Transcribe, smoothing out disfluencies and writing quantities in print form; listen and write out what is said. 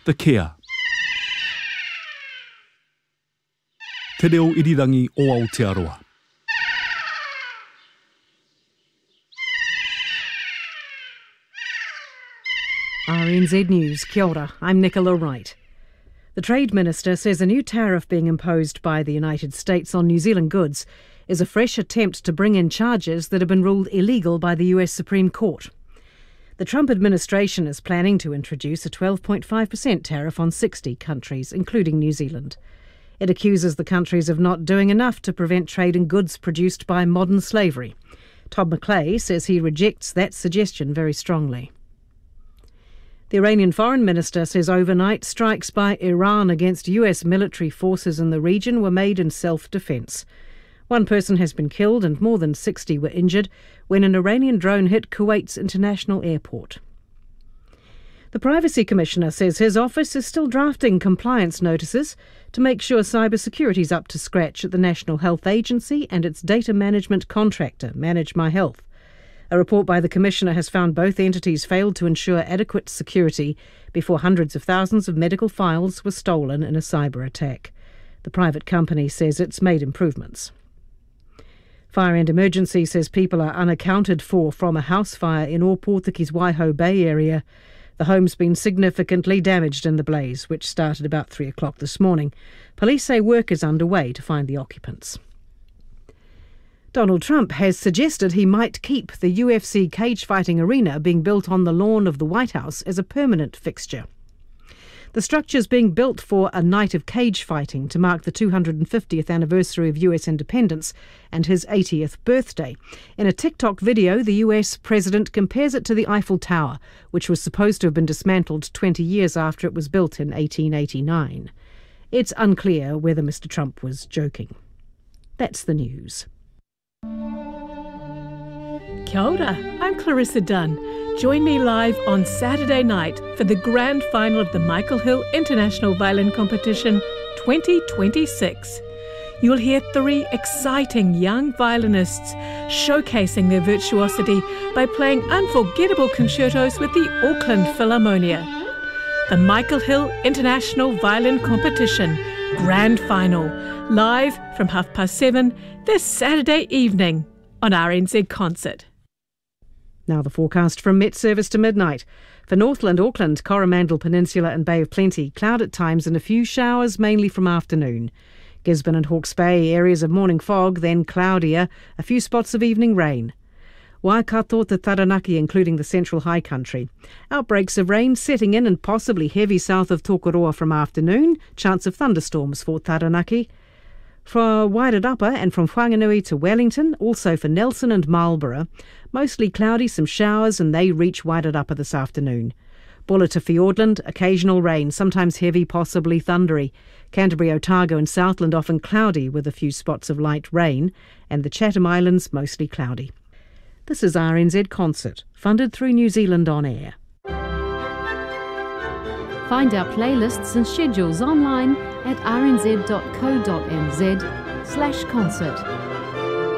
Aftercare. Te reo irirangi o Aotearoa. RNZ News, kia ora, I'm Nicola Wright. The Trade Minister says a new tariff being imposed by the United States on New Zealand goods is a fresh attempt to bring in charges that have been ruled illegal by the US Supreme Court. The Trump administration is planning to introduce a 12.5% tariff on 60 countries, including New Zealand. It accuses the countries of not doing enough to prevent trade in goods produced by modern slavery. Todd McClay says he rejects that suggestion very strongly. The Iranian foreign minister says overnight strikes by Iran against US military forces in the region were made in self-defense. One person has been killed and more than 60 were injured when an Iranian drone hit Kuwait's international airport. The Privacy Commissioner says his office is still drafting compliance notices to make sure cybersecurity is up to scratch at the National Health Agency and its data management contractor, Manage My Health. A report by the Commissioner has found both entities failed to ensure adequate security before hundreds of thousands of medical files were stolen in a cyber attack. The private company says it's made improvements. Fire and Emergency says people are unaccounted for from a house fire in Ōpōtaki's Waiho Bay area. The home's been significantly damaged in the blaze, which started about 3 o'clock this morning. Police say work is underway to find the occupants. Donald Trump has suggested he might keep the UFC cage fighting arena being built on the lawn of the White House as a permanent fixture. The structure is being built for a night of cage fighting to mark the 250th anniversary of US independence and his 80th birthday. In a TikTok video, the US president compares it to the Eiffel Tower, which was supposed to have been dismantled 20 years after it was built in 1889. It's unclear whether Mr. Trump was joking. That's the news. Kia ora, I'm Clarissa Dunn. Join me live on Saturday night for the grand final of the Michael Hill International Violin Competition 2026. You'll hear 3 exciting young violinists showcasing their virtuosity by playing unforgettable concertos with the Auckland Philharmonia. The Michael Hill International Violin Competition Grand Final, live from 7:30 this Saturday evening on RNZ Concert. Now the forecast from Met Service to midnight. For Northland, Auckland, Coromandel Peninsula and Bay of Plenty, cloud at times and a few showers, mainly from afternoon. Gisborne and Hawke's Bay, areas of morning fog, then cloudier, a few spots of evening rain. Waikato to Taranaki, including the central high country. Outbreaks of rain setting in and possibly heavy south of Tokoroa from afternoon. Chance of thunderstorms for Taranaki. For Wairarapa and from Whanganui to Wellington, also for Nelson and Marlborough. Mostly cloudy, some showers, and they reach Wairarapa this afternoon. Bulla to Fiordland, occasional rain, sometimes heavy, possibly thundery. Canterbury, Otago and Southland often cloudy with a few spots of light rain. And the Chatham Islands mostly cloudy. This is RNZ Concert, funded through New Zealand On Air. Find our playlists and schedules online at rnz.co.nz/concert.